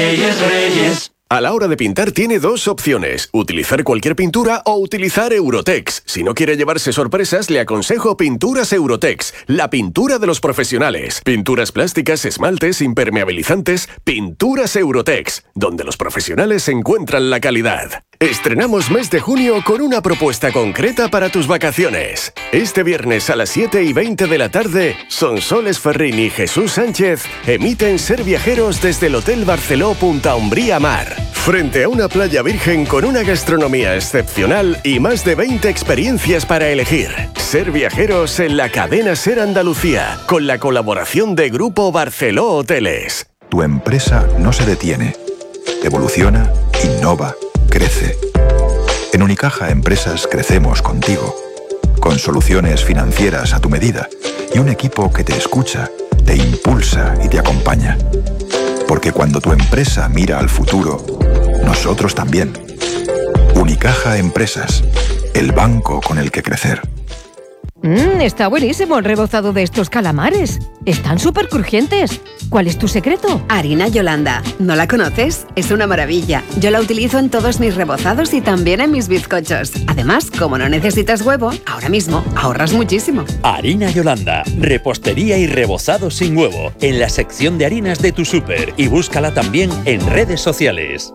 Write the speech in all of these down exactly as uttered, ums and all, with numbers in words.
Reyes, Reyes. A la hora de pintar tiene dos opciones, utilizar cualquier pintura o utilizar Eurotex. Si no quiere llevarse sorpresas, le aconsejo Pinturas Eurotex, la pintura de los profesionales. Pinturas plásticas, esmaltes, impermeabilizantes, Pinturas Eurotex, donde los profesionales encuentran la calidad. Estrenamos mes de junio con una propuesta concreta para tus vacaciones. Este viernes a las siete y veinte de la tarde, Sonsoles Ferrín y Jesús Sánchez emiten Ser Viajeros desde el Hotel Barceló Punta Umbría Mar. Frente a una playa virgen con una gastronomía excepcional y más de veinte experiencias para elegir. Ser Viajeros en la cadena Ser Andalucía, con la colaboración de Grupo Barceló Hoteles. Tu empresa no se detiene. Evoluciona, innova, crece. En Unicaja Empresas crecemos contigo, con soluciones financieras a tu medida y un equipo que te escucha, te impulsa y te acompaña. Porque cuando tu empresa mira al futuro, nosotros también. Unicaja Empresas, el banco con el que crecer. Mmm, está buenísimo el rebozado de estos calamares. Están súper crujientes. ¿Cuál es tu secreto? Harina Yolanda. ¿No la conoces? Es una maravilla. Yo la utilizo en todos mis rebozados y también en mis bizcochos. Además, como no necesitas huevo, ahora mismo ahorras muchísimo. Harina Yolanda. Repostería y rebozado sin huevo. En la sección de harinas de tu súper. Y búscala también en redes sociales.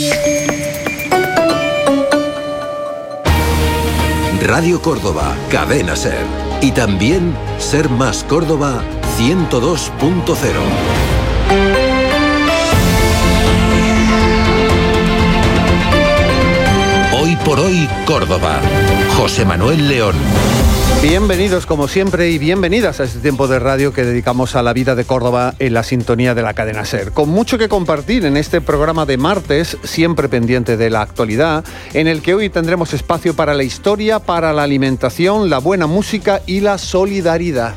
Radio Córdoba, Cadena Ser. Y también Ser Más Córdoba ciento dos punto cero. Hoy por hoy, Córdoba. José Manuel León. Bienvenidos como siempre y bienvenidas a este tiempo de radio que dedicamos a la vida de Córdoba en la sintonía de la cadena SER. Con mucho que compartir en este programa de martes, siempre pendiente de la actualidad, en el que hoy tendremos espacio para la historia, para la alimentación, la buena música y la solidaridad.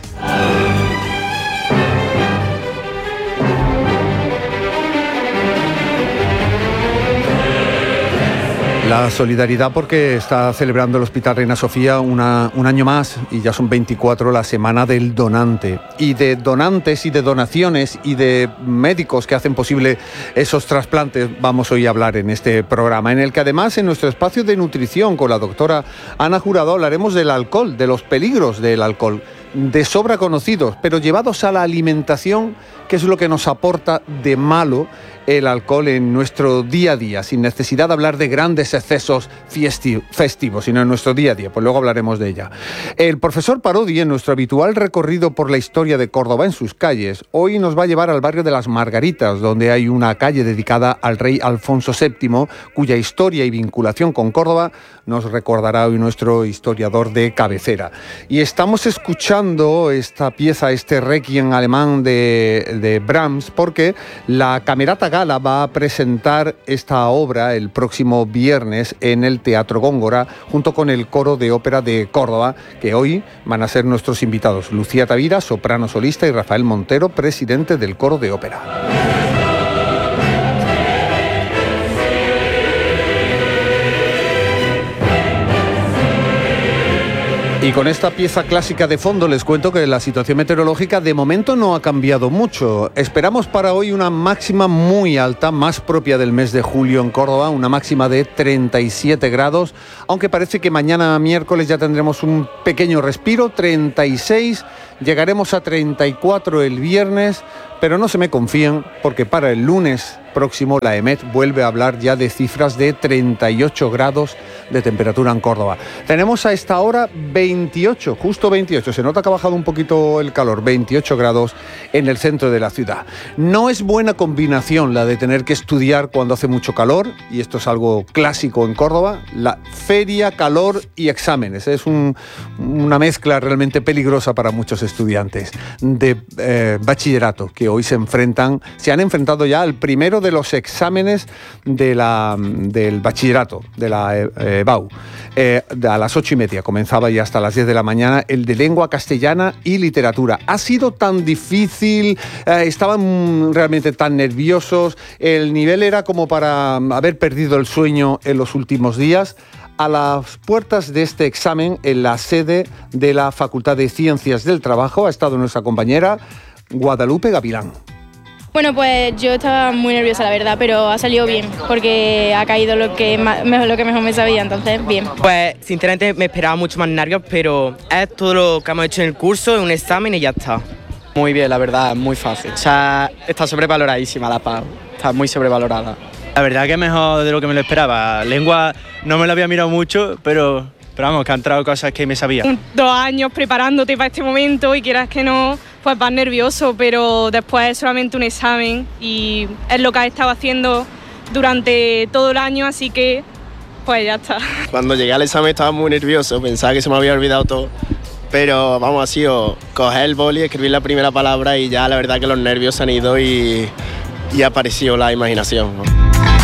La solidaridad porque está celebrando el Hospital Reina Sofía una, un año más y ya son veinticuatro la semana del donante. Y de donantes y de donaciones y de médicos que hacen posible esos trasplantes vamos hoy a hablar en este programa, en el que además en nuestro espacio de nutrición con la doctora Ana Jurado hablaremos del alcohol, de los peligros del alcohol, de sobra conocidos, pero llevados a la alimentación, que es lo que nos aporta de malo el alcohol en nuestro día a día, sin necesidad de hablar de grandes excesos festivos, sino en nuestro día a día, pues luego hablaremos de ella. El profesor Parodi, en nuestro habitual recorrido por la historia de Córdoba en sus calles, hoy nos va a llevar al barrio de Las Margaritas, donde hay una calle dedicada al rey Alfonso séptimo, cuya historia y vinculación con Córdoba nos recordará hoy nuestro historiador de cabecera. Y estamos escuchando esta pieza, este requiem alemán de, de Brahms, porque la Camerata Gala va a presentar esta obra el próximo viernes en el Teatro Góngora, junto con el Coro de Ópera de Córdoba, que hoy van a ser nuestros invitados. Lucía Tavira, soprano solista, y Rafael Montero, presidente del Coro de Ópera. Y con esta pieza clásica de fondo les cuento que la situación meteorológica de momento no ha cambiado mucho. Esperamos para hoy una máxima muy alta, más propia del mes de julio en Córdoba, una máxima de treinta y siete grados, aunque parece que mañana miércoles ya tendremos un pequeño respiro, treinta y seis, llegaremos a treinta y cuatro el viernes, pero no se me confíen porque para el lunes próximo la EMET vuelve a hablar ya de cifras de treinta y ocho grados de temperatura en Córdoba. Tenemos a esta hora veintiocho, justo veintiocho, se nota que ha bajado un poquito el calor, veintiocho grados en el centro de la ciudad. No es buena combinación la de tener que estudiar cuando hace mucho calor, y esto es algo clásico en Córdoba, la feria, calor y exámenes. Es un, una mezcla realmente peligrosa para muchos estudiantes de eh, bachillerato que hoy se enfrentan, se han enfrentado ya al primero de los exámenes de la, del bachillerato, de la eh, E B A U. Eh, a las ocho y media comenzaba y hasta las diez de la mañana el de lengua castellana y literatura. Ha sido tan difícil, eh, estaban realmente tan nerviosos, el nivel era como para haber perdido el sueño en los últimos días. A las puertas de este examen, en la sede de la Facultad de Ciencias del Trabajo, ha estado nuestra compañera Guadalupe Gavilán. Bueno, pues yo estaba muy nerviosa, la verdad, pero ha salido bien, porque ha caído lo que, más, mejor, lo que mejor me sabía, entonces bien. Pues sinceramente me esperaba mucho más nervios, pero es todo lo que hemos hecho en el curso, un examen y ya está. Muy bien, la verdad, muy fácil. O sea, está sobrevaloradísima la P A U, está muy sobrevalorada. La verdad que mejor de lo que me lo esperaba. Lengua no me lo había mirado mucho, pero, pero vamos, que han entrado cosas que me sabía. Dos años preparándote para este momento y quieras que no, pues vas nervioso, pero después es solamente un examen y es lo que has estado haciendo durante todo el año, así que pues ya está. Cuando llegué al examen estaba muy nervioso, pensaba que se me había olvidado todo, pero vamos, ha sido coger el boli, escribir la primera palabra y ya la verdad que los nervios se han ido y, y ha aparecido la imaginación, ¿no?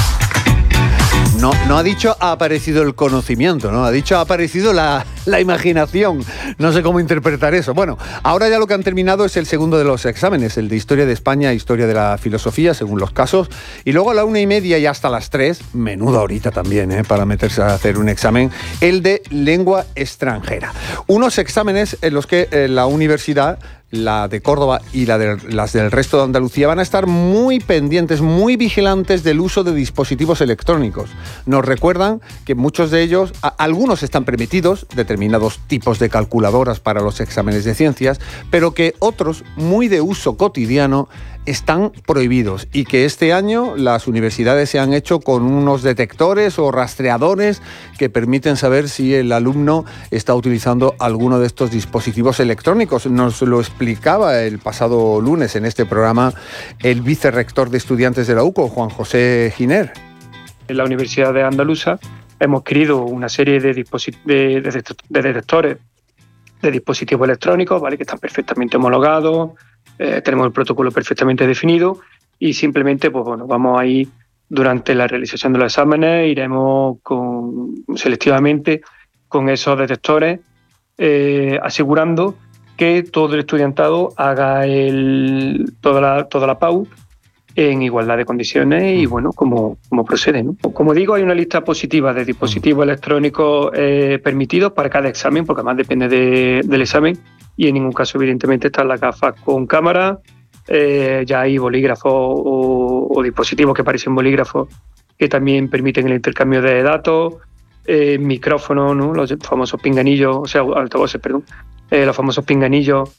No, no ha dicho ha aparecido el conocimiento, ¿no? Ha dicho ha aparecido la, la imaginación. No sé cómo interpretar eso. Bueno, ahora ya lo que han terminado es el segundo de los exámenes, el de Historia de España, Historia de la Filosofía, según los casos. Y luego a la una y media y hasta las tres, menudo ahorita también, ¿eh? Para meterse a hacer un examen, el de Lengua Extranjera. Unos exámenes en los que eh, la universidad, la de Córdoba y la de, las del resto de Andalucía, van a estar muy pendientes, muy vigilantes del uso de dispositivos electrónicos. Nos recuerdan que muchos de ellos, a, algunos están permitidos, determinados tipos de calculadoras para los exámenes de ciencias, pero que otros, muy de uso cotidiano, están prohibidos y que este año las universidades se han hecho con unos detectores o rastreadores que permiten saber si el alumno está utilizando alguno de estos dispositivos electrónicos. Nos lo explicaba el pasado lunes en este programa el vicerrector de estudiantes de la U C O, Juan José Giner. En la Universidad de Andaluza hemos creado una serie de, disposit- de, de, de detectores de dispositivos electrónicos, ¿vale?, que están perfectamente homologados. Eh, tenemos el protocolo perfectamente definido y simplemente pues bueno, vamos ahí durante la realización de los exámenes, iremos con, selectivamente con esos detectores eh, asegurando que todo el estudiantado haga el, toda, la, toda la P A U en igualdad de condiciones y bueno, como, como procede, ¿no? Como digo, hay una lista positiva de dispositivos electrónicos eh, permitidos para cada examen, porque además depende de, del examen. Y en ningún caso, evidentemente, están las gafas con cámara, eh, ya hay bolígrafos o, o dispositivos que parecen bolígrafos que también permiten el intercambio de datos, eh, micrófonos, ¿no?, los famosos pinganillos, o sea, altavoces, perdón, eh, los famosos pinganillos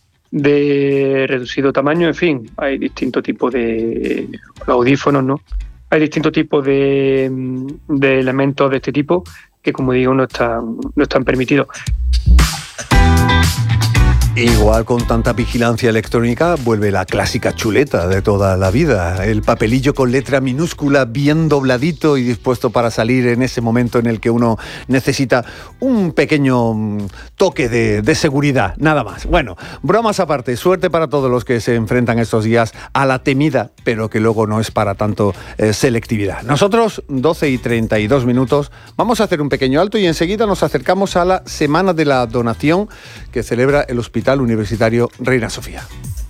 de reducido tamaño, en fin, hay distintos tipos de los audífonos, ¿no? Hay distintos tipos de, de elementos de este tipo que, como digo, no están, no están permitidos. Igual con tanta vigilancia electrónica vuelve la clásica chuleta de toda la vida, el papelillo con letra minúscula bien dobladito y dispuesto para salir en ese momento en el que uno necesita un pequeño toque de, de seguridad, nada más. Bueno, bromas aparte, suerte para todos los que se enfrentan estos días a la temida, pero que luego no es para tanto eh, selectividad. Nosotros, doce y treinta y dos minutos, vamos a hacer un pequeño alto y enseguida nos acercamos a la Semana de la Donación que celebra el Hospital Universitario Reina Sofía.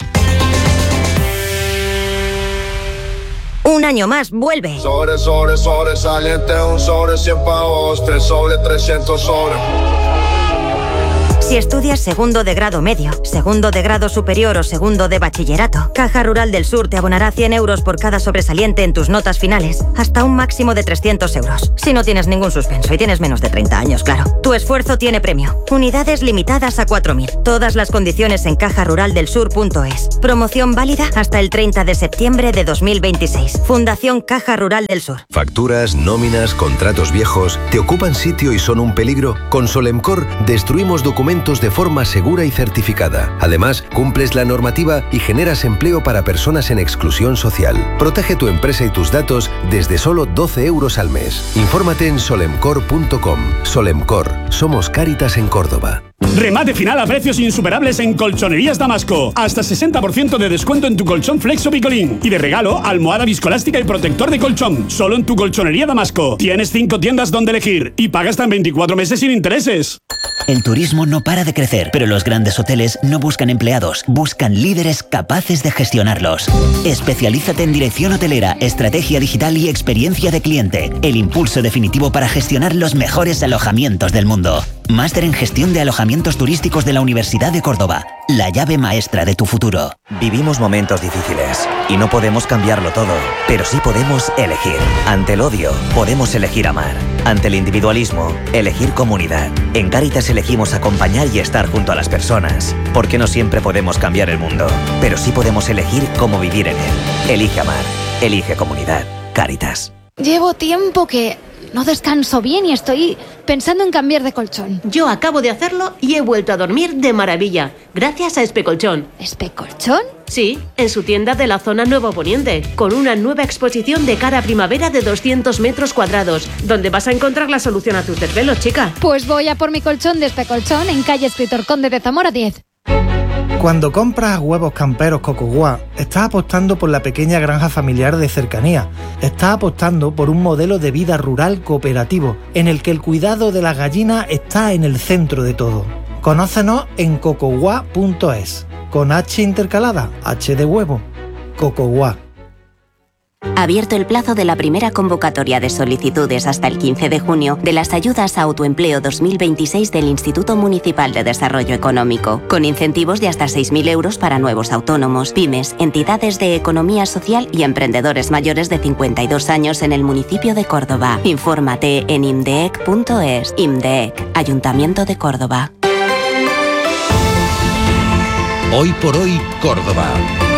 Un año más, vuelve. Sobre, sobre, sobresaliente, un sobre cien pavos, tres sobre trescientos sobre. Si estudias segundo de grado medio, segundo de grado superior o segundo de bachillerato, Caja Rural del Sur te abonará cien euros por cada sobresaliente en tus notas finales, hasta un máximo de trescientos euros. Si no tienes ningún suspenso y tienes menos de treinta años, claro. Tu esfuerzo tiene premio. Unidades limitadas a cuatro mil. Todas las condiciones en caja rural del sur punto es. Promoción válida hasta el treinta de septiembre de dos mil veintiséis. Fundación Caja Rural del Sur. Facturas, nóminas, contratos viejos, ¿te ocupan sitio y son un peligro? Con Solemcor destruimos documentos de forma segura y certificada. Además, cumples la normativa y generas empleo para personas en exclusión social. Protege tu empresa y tus datos desde solo doce euros al mes. Infórmate en solemcor punto com. Solemcor. Somos Cáritas en Córdoba. Remate final a precios insuperables en Colchonerías Damasco. Hasta sesenta por ciento de descuento en tu colchón Flexo Picolín. Y de regalo, almohada viscoelástica y protector de colchón. Solo en tu Colchonería Damasco. Tienes cinco tiendas donde elegir y pagas hasta en veinticuatro meses sin intereses. El turismo no para de crecer, pero los grandes hoteles no buscan empleados, buscan líderes capaces de gestionarlos. Especialízate en dirección hotelera, estrategia digital y experiencia de cliente. El impulso definitivo para gestionar los mejores alojamientos del mundo. Máster en Gestión de Alojamientos Turísticos de la Universidad de Córdoba. La llave maestra de tu futuro. Vivimos momentos difíciles y no podemos cambiarlo todo, pero sí podemos elegir. Ante el odio, podemos elegir amar. Ante el individualismo, elegir comunidad. En Cáritas elegimos acompañar y estar junto a las personas, porque no siempre podemos cambiar el mundo, pero sí podemos elegir cómo vivir en él. Elige amar, elige comunidad. Cáritas. Llevo tiempo que no descanso bien y estoy pensando en cambiar de colchón. Yo acabo de hacerlo y he vuelto a dormir de maravilla, gracias a Especolchón. ¿Especolchón? Sí, en su tienda de la zona Nuevo Poniente, con una nueva exposición de cara a primavera de doscientos metros cuadrados, donde vas a encontrar la solución a tus desvelos, chica. Pues voy a por mi colchón de Especolchón en calle Escritor Conde de Zamora diez. Cuando compras huevos camperos Cocogua, estás apostando por la pequeña granja familiar de cercanía. Estás apostando por un modelo de vida rural cooperativo, en el que el cuidado de las gallinas está en el centro de todo. Conócenos en cocogua punto es, con H intercalada, H de huevo. Cocogua. Abierto el plazo de la primera convocatoria de solicitudes hasta el quince de junio de las ayudas a autoempleo dos mil veintiséis del Instituto Municipal de Desarrollo Económico, con incentivos de hasta seis mil euros para nuevos autónomos, pymes, entidades de economía social y emprendedores mayores de cincuenta y dos años en el municipio de Córdoba. Infórmate en imdeec punto es. IMDEC, Ayuntamiento de Córdoba. Hoy por hoy, Córdoba.